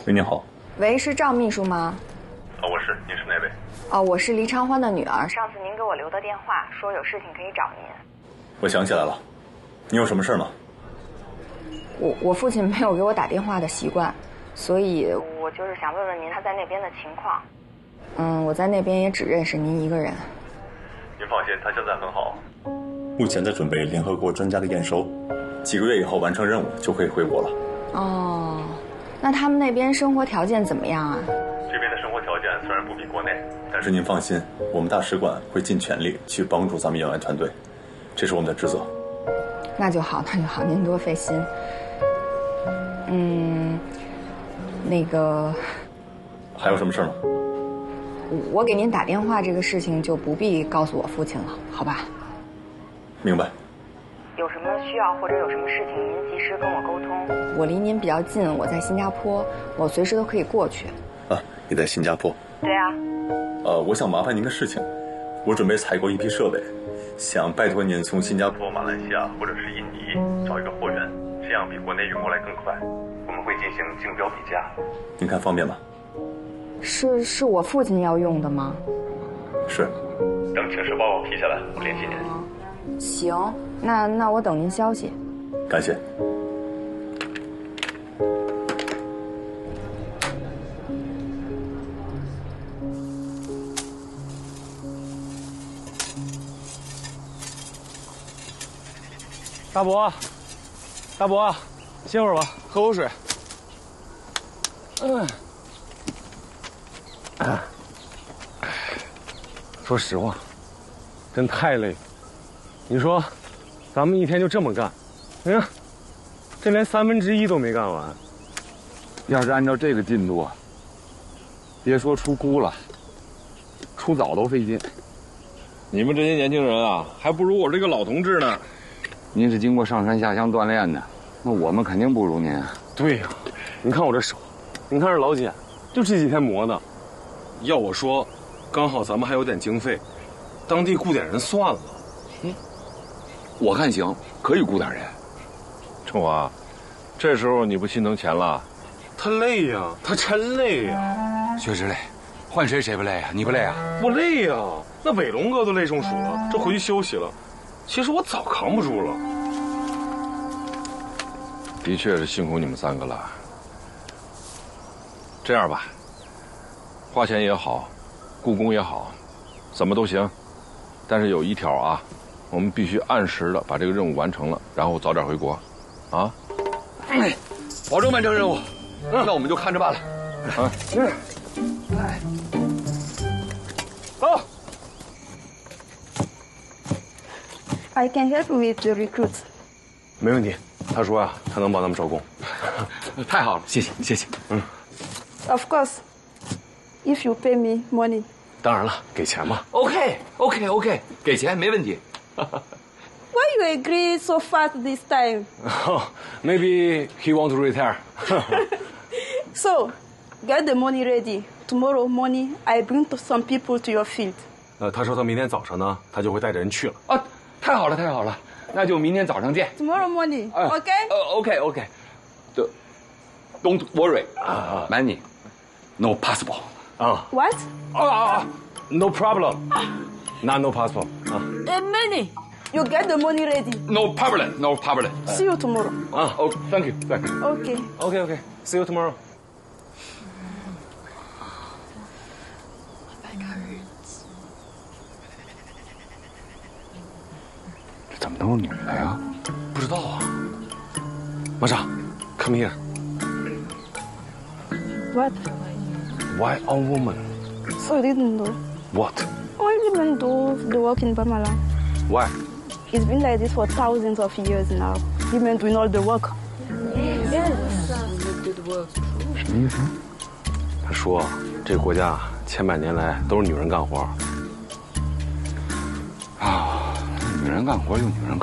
喂，您好。 喂，是赵秘书吗？ 我是，您是哪位？ 我是黎长欢的女儿。上次您给我留的电话说有事情可以找您。 我想起来了，你有什么事吗？ 我父亲没有给我打电话的习惯，所以我就是想问问您他在那边的情况。我在那边也只认识您一个人。 您放心，他现在很好，目前在准备联合国专家的验收，几个月以后完成任务就可以回国了。 哦，那他们那边生活条件怎么样啊？ 这边的生活条件虽然不比国内，但是您放心，我们大使馆会尽全力去帮助咱们援外团队，这是我们的职责。 那就好，那就好，您多费心。那个， 还有什么事吗？ 我给您打电话这个事情就不必告诉我父亲了，好吧？ 明白。 有什么需要或者有什么事情，您及时跟我沟通。我离您比较近，我在新加坡，我随时都可以过去。你在新加坡？ 对啊。 我想麻烦您个事情，我准备采购一批设备，想拜托您从新加坡、马来西亚或者是印尼找一个货源，这样比国内运过来更快。我们会进行竞标比价，您看方便吗？ 是我父亲要用的吗？ 是。等请示报告批下来，我联系您。 行，那我等您消息。 感谢。 大伯，大伯，歇会儿吧，喝口水。说实话，真太累了。你说，咱们一天就这么干，你看，这连1/3都没干完。 要是按照这个进度啊，别说出菇了，出枣都费劲。 你们这些年轻人啊，还不如我这个老同志呢。 您是经过上山下乡锻炼的，那我们肯定不如您啊。 对呀，你看我这手，你看这老茧，就这几天磨的。要我说，刚好咱们还有点经费，当地雇点人算了。 我看行，可以雇点人。 春华，这时候你不心疼钱了？ 他累呀，他真累呀。 确实累，换谁不累啊？你不累啊？ 我累呀，那伟龙哥都累中暑了，这回去休息了。其实我早扛不住了。 的确是辛苦你们3个了。这样吧，花钱也好，雇工也好，怎么都行。但是有一条啊，我们必须按时的把这个任务完成了，然后早点回国，啊？ 保证完成任务。那我们就看着办了。 走。 I can help with the recruits. 没问题，他说啊，他能帮咱们招工。 太好了，谢谢。 Of course, if you pay me money. 当然了，给钱嘛。 OK，给钱没问题。 Why you agree so fast this time? Maybe he want to retire. So, get the money ready. Tomorrow morning, I bring some people to your field. 他说他明天早上呢，他就会带着人去了。 啊，太好了，那就明天早上见。 Tomorrow morning, okay? OK. Don't worry. Money, no possible. What? No problem. Not no possible. Money. You get the money ready. No problem. See you tomorrow. Thank you. Okay. See you tomorrow. 这怎么都是女的呀？ 不知道啊。马莎 ，come here. What? Why a woman? So you didn't know? What? Only women do the work in Bamala. Why? It's been like this for thousands of years now. Women doing all the work. Yes. 什么意思？ 他说，这个国家千百年来都是女人干活。 女人干活有女人